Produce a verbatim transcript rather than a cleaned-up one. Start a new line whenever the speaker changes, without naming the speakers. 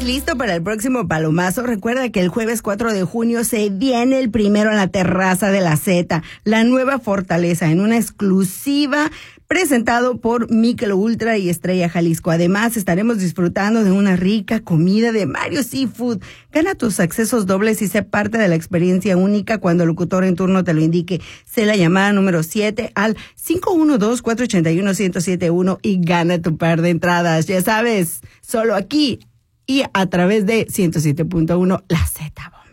listo para el próximo palomazo? Recuerda que el jueves cuatro de junio se viene el primero en la terraza de la Z, la nueva fortaleza, en una exclusiva presentado por Michelob Ultra y Estrella Jalisco. Además, estaremos disfrutando de una rica comida de Mario Seafood. Gana tus accesos dobles y sé parte de la experiencia única cuando el locutor en turno te lo indique. Sé la llamada número siete al cinco uno dos, cuatro ocho uno, uno cero siete uno y gana tu par de entradas. Ya sabes, solo aquí y a través de ciento siete punto uno La Z Bomba.